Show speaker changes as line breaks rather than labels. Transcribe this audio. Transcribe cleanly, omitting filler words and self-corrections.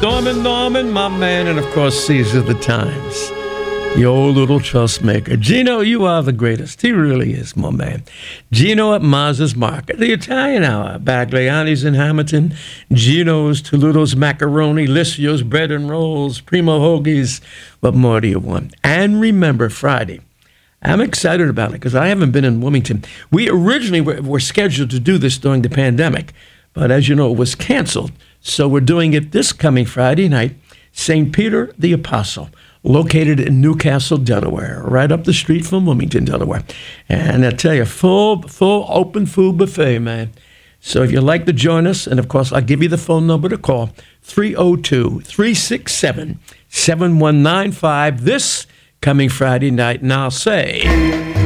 Norman, my man, and of course, Caesar the Times. The old little trust maker. Gino, you are the greatest. He really is, my man. Gino at Maz's Market. The Italian Hour. Bagliani's in Hamilton. Gino's, Toludo's Macaroni. Liscio's Bread and Rolls. Primo Hoagies. What more do you want? And remember, Friday. I'm excited about it because I haven't been in Wilmington. We originally were scheduled to do this during the pandemic, but as you know, it was canceled. So we're doing it this coming Friday night. St. Peter the Apostle, located in Newcastle, Delaware, right up the street from Wilmington, Delaware. And I tell you, full open food buffet, man. So if you'd like to join us, and of course, I'll give you the phone number to call, 302-367-7195, this coming Friday night. And I'll say...